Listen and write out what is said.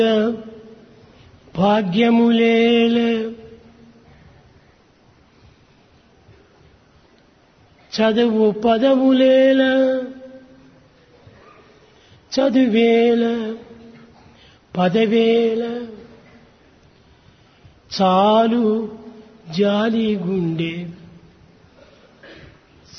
భాగ్యములేల చదువు పదములేల చదువేల పదవేల చాలు జాలి గుండె